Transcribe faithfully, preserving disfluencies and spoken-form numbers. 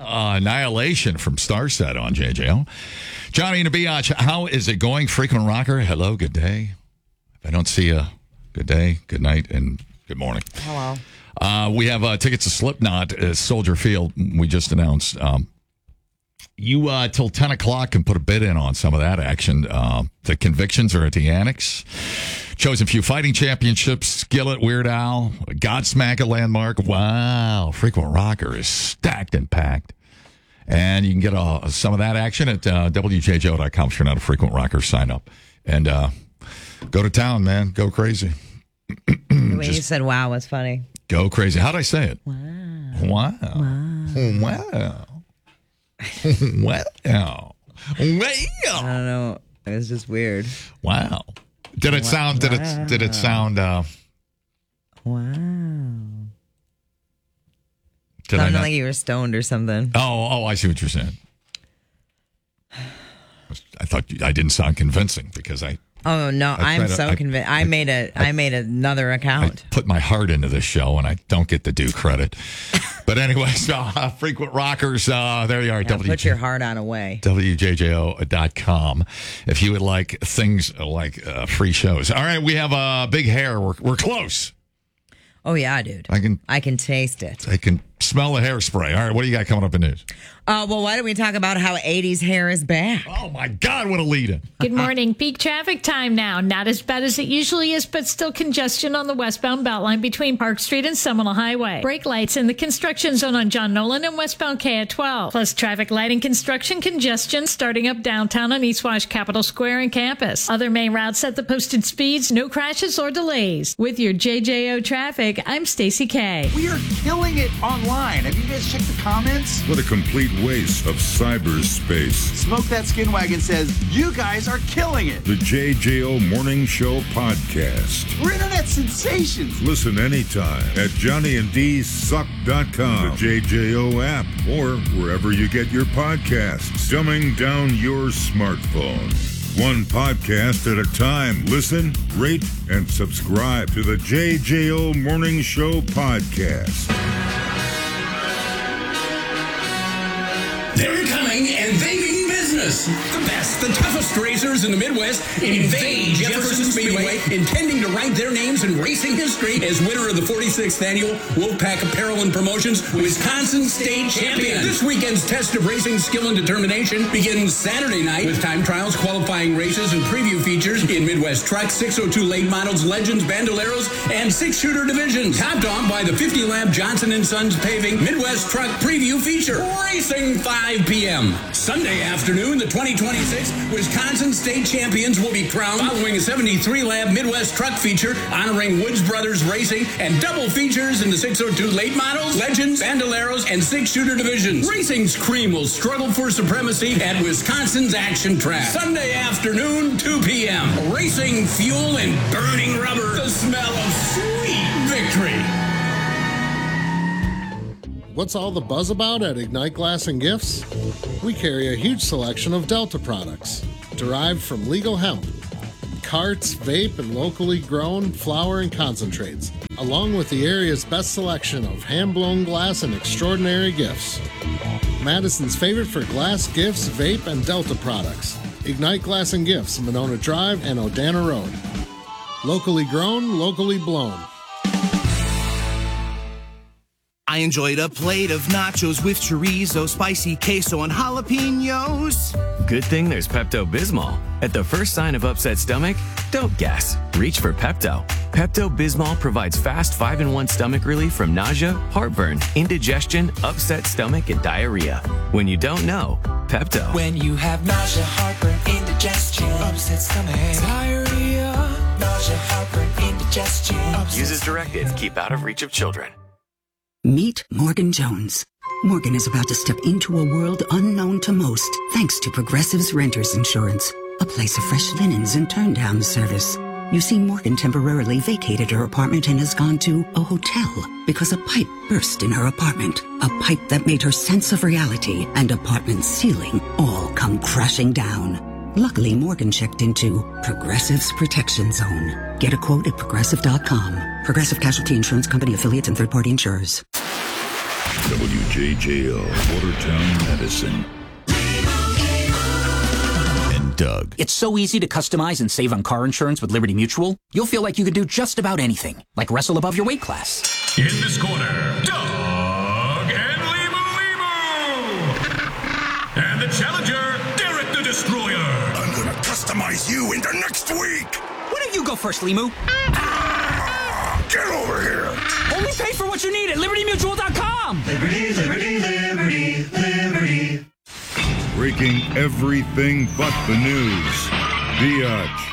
Uh, Annihilation from Starset on J J O. Johnny and the Biatch, how is it going? Frequent Rocker, hello, good day. If I don't see you, good day, good night, and good morning. Hello. Uh, we have uh, tickets to Slipknot at Soldier Field. We just announced. Um, you, uh, till ten o'clock, can put a bid in on some of that action. Uh, the Convictions are at the Annex. Chosen Few Fighting Championships, Skillet, Weird Al, Godsmack at Landmark. Wow, Frequent Rocker is stacked and packed. And you can get uh, some of that action at uh, W J J O dot com if you're not a Frequent Rocker. Sign up. And uh, go to town, man. Go crazy. The way you said wow was funny. Go crazy. How'd I say it? Wow. Wow. Wow. Wow. Wow. Wow. I don't know. It was just weird. Wow. Did it sound, did it, did it sound, uh, wow. Did Sounded I not? like you were stoned or something. Oh, oh, I see what you're saying. I thought you, I didn't sound convincing because I. Oh no, I I'm to, so I, convinced. I, I made a. I, I made another account. I put my heart into this show, and I don't get the due credit. But anyway, so uh, Frequent Rockers, uh, there you are. Now W J, put your heart on away. W J J O dot com if you would like things like uh, free shows. All right, we have a uh, big hair. We're we're close. Oh yeah, dude. I can. I can taste it. I can smell the hairspray. All right, what do you got coming up in news? Uh, well, why don't we talk about how eighties hair is back? Oh, my God, what a lead-in. Good morning. Peak traffic time now. Not as bad as it usually is, but still congestion on the westbound Beltline between Park Street and Seminole Highway. Brake lights in the construction zone on John Nolan and westbound K at twelve. Plus traffic lighting construction congestion starting up downtown on East Wash Capitol Square and campus. Other main routes at the posted speeds, no crashes or delays. With your J J O traffic, I'm Stacey K. We are killing it online. Have you guys checked the comments? What a complete waste of cyberspace. Smoke That Skin Wagon says, you guys are killing it. The J J O Morning Show podcast. We're internet sensations. Listen anytime at johnny and d suck dot com, the J J O app, or wherever you get your podcasts. Dumbing down your smartphone. One podcast at a time. Listen, rate, and subscribe to the J J O Morning Show podcast. They're coming and they mean business. The best, the toughest racers in the Midwest invade Jefferson Speedway, intending to write their names in racing history as winner of the forty-sixth annual Wolfpack Apparel and Promotions Wisconsin State Champion. This weekend's test of racing skill and determination begins Saturday night with time trials, qualifying races, and preview features in Midwest Truck, six oh two late models, Legends, Bandoleros, and six-shooter divisions. Topped off by the fifty lap Johnson and Sons Paving Midwest Truck preview feature. Racing five p.m. Sunday afternoon, the twenty twenty-six Wisconsin State Champions will be crowned following a seventy-three lap Midwest Truck feature honoring Woods Brothers Racing and double features in the six oh two late models, Legends, Bandoleros, and six-shooter divisions. Racing's cream will struggle for supremacy at Wisconsin's action track. Sunday afternoon, two p.m. Racing, fuel, and burning rubber. The smell of sweet victory. What's all the buzz about at Ignite Glass and Gifts? We carry a huge selection of Delta products, derived from legal hemp, carts, vape, and locally grown flower and concentrates, along with the area's best selection of hand-blown glass and extraordinary gifts. Madison's favorite for glass, gifts, vape, and Delta products. Ignite Glass and Gifts, Monona Drive and Odana Road. Locally grown, locally blown. I enjoyed a plate of nachos with chorizo, spicy queso, and jalapenos. Good thing there's Pepto-Bismol. At the first sign of upset stomach, don't guess. Reach for Pepto. Pepto-Bismol provides fast five in one stomach relief from nausea, heartburn, indigestion, upset stomach, and diarrhea. When you don't know, Pepto. When you have nausea, heartburn, indigestion, upset stomach, diarrhea, nausea, heartburn, indigestion. Use as directed. Keep out of reach of children. Meet Morgan Jones. Morgan is about to step into a world unknown to most, thanks to Progressive's Renters Insurance, a place of fresh linens and turn-down service. You see, Morgan temporarily vacated her apartment and has gone to a hotel because a pipe burst in her apartment. A pipe that made her sense of reality and apartment ceiling all come crashing down. Luckily, Morgan checked into Progressive's Protection Zone. Get a quote at progressive dot com. Progressive Casualty Insurance Company affiliates and third-party insurers. W J J O, Watertown, Medicine. And Doug. It's so easy to customize and save on car insurance with Liberty Mutual. You'll feel like you can do just about anything, like wrestle above your weight class. In this corner, Doug and Limu Limu. And the challenger, Derek the Destroyer. I'm gonna customize you into next week. Why don't you go first, Limu? Ah, get over here. Only pay for what you need at Liberty Mutual dot com. Liberty, Liberty, Liberty, Liberty. Breaking everything but the news. Biatch.